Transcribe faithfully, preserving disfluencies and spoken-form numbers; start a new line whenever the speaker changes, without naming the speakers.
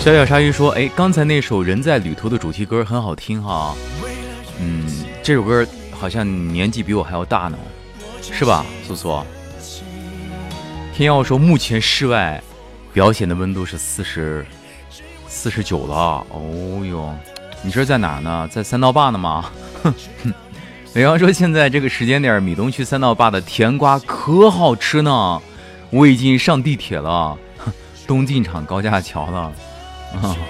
小小鲨鱼说：“哎，刚才那首《人在旅途》的主题歌很好听哈。嗯，这首歌好像年纪比我还要大呢，是吧，苏苏？”天耀说：“目前室外表显的温度是四十四十九了。哦哟，你这在哪儿呢？在三道坝呢吗？”北阳说：“现在这个时间点，米东区三道坝的甜瓜可好吃呢，我已经上地铁了，东进场高架桥了。” 啊